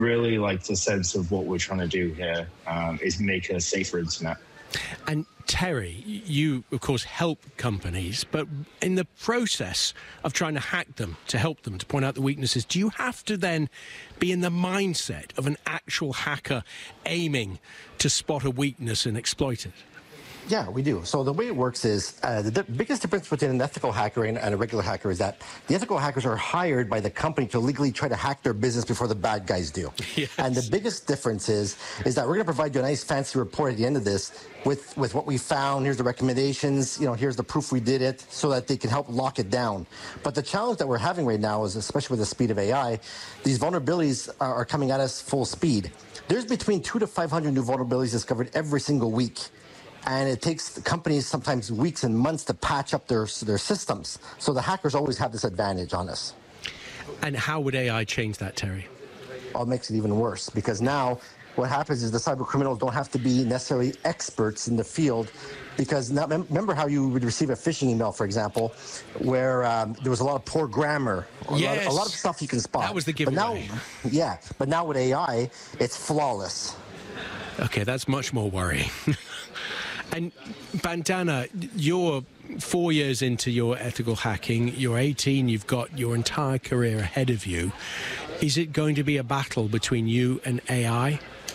really like the sense of what we're trying to do here is make a safer internet. And Terry, you, of course, help companies, but in the process of trying to hack them, to help them, to point out the weaknesses, do you have to then be in the mindset of an actual hacker aiming to spot a weakness and exploit it? Yeah, we do. So the way it works is the biggest difference between an ethical hacker and a regular hacker is that the ethical hackers are hired by the company to legally try to hack their business before the bad guys do. Yes. And the biggest difference is that we're going to provide you a nice fancy report at the end of this with what we found. Here's the recommendations. Here's the proof we did it, so that they can help lock it down. But the challenge that we're having right now is, especially with the speed of AI, these vulnerabilities are coming at us full speed. There's between 200 to 500 new vulnerabilities discovered every single week. And it takes companies sometimes weeks and months to patch up their systems. So the hackers always have this advantage on us. And how would AI change that, Terry? Well, it makes it even worse, because now what happens is the cyber criminals don't have to be necessarily experts in the field, because now, remember how you would receive a phishing email, for example, where there was a lot of poor grammar, yes. a lot of stuff you can spot. That was the giveaway. But now with AI, it's flawless. Okay, that's much more worrying. And Bandana, you're 4 years into your ethical hacking. You're 18. You've got your entire career ahead of you. Is it going to be a battle between you and AI?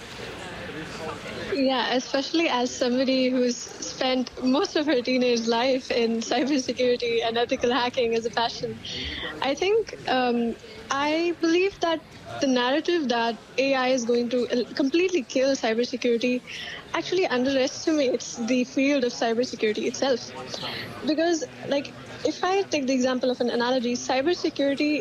Yeah, especially as somebody who's spent most of her teenage life in cybersecurity and ethical hacking as a passion. I think I believe that the narrative that AI is going to completely kill cybersecurity actually underestimates the field of cybersecurity itself. Because, if I take the example of an analogy, cybersecurity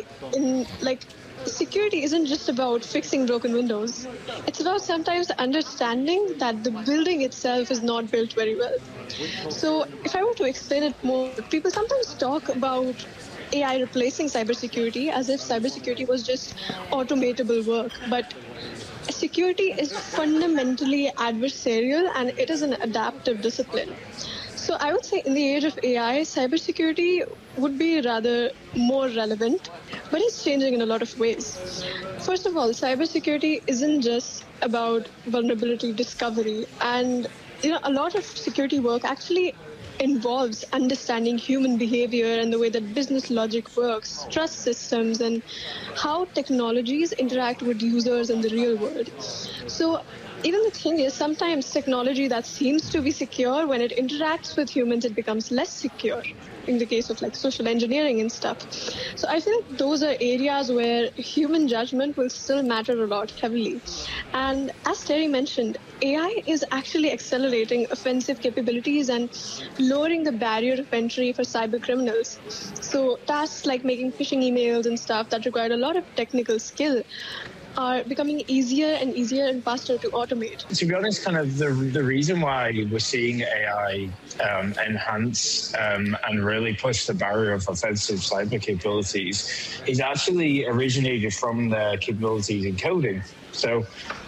security isn't just about fixing broken windows. It's about sometimes understanding that the building itself is not built very well. So if I were to explain it more, people sometimes talk about AI replacing cybersecurity as if cybersecurity was just automatable work. But security is fundamentally adversarial, and it is an adaptive discipline. So I would say in the age of AI, cybersecurity would be rather more relevant, but it's changing in a lot of ways. First of all, cybersecurity isn't just about vulnerability discovery, and a lot of security work actually involves understanding human behavior and the way that business logic works, trust systems, and how technologies interact with users in the real world. So even the thing is, sometimes technology that seems to be secure, when it interacts with humans, it becomes less secure, in the case of social engineering and stuff. So I think those are areas where human judgment will still matter a lot heavily. And as Terry mentioned, AI is actually accelerating offensive capabilities and lowering the barrier of entry for cyber criminals. So tasks like making phishing emails and stuff that require a lot of technical skill are becoming easier and faster to automate. To be honest, kind of the reason why we're seeing AI enhance and really push the barrier of offensive cyber capabilities is actually originated from the capabilities in coding. So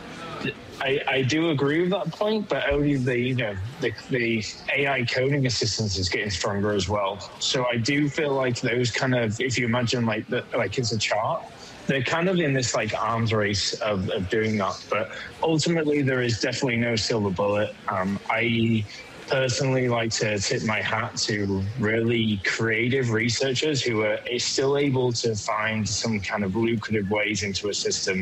I do agree with that point, but only the AI coding assistance is getting stronger as well. So I do feel like those kind of, if you imagine it's a chart, they're kind of in this arms race of doing that. But ultimately, there is definitely no silver bullet. I personally like to tip my hat to really creative researchers who are still able to find some kind of lucrative ways into a system,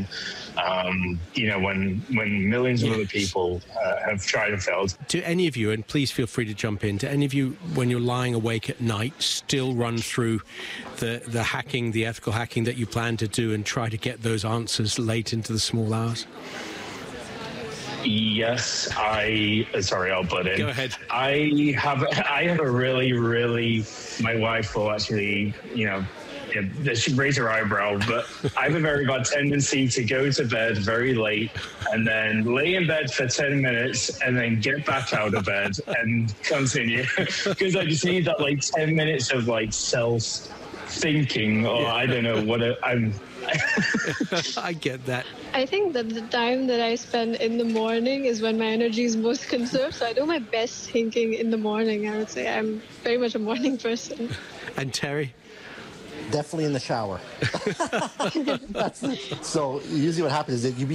when millions of other people have tried and failed. Do any of you, and please feel free to jump in, do any of you, when you're lying awake at night, still run through the hacking, the ethical hacking that you plan to do and try to get those answers late into the small hours? Yes, sorry, I'll butt in. Go ahead. I have a really, my wife will actually, she raise her eyebrow, but I have a very bad tendency to go to bed very late and then lay in bed for 10 minutes and then get back out of bed and continue. Because I just need that 10 minutes of self-thinking, or I don't know what I'm... I get that. I think that the time that I spend in the morning is when my energy is most conserved. So I do my best thinking in the morning, I would say. I'm very much a morning person. And Terry? Definitely in the shower. So usually what happens is that you